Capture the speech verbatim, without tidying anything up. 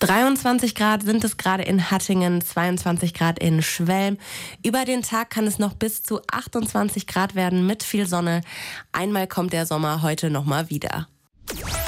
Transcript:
dreiundzwanzig Grad sind es gerade in Hattingen, zweiundzwanzig Grad in Schwelm. Über den Tag kann es noch bis zu achtundzwanzig Grad werden mit viel Sonne. Einmal kommt der Sommer heute nochmal wieder.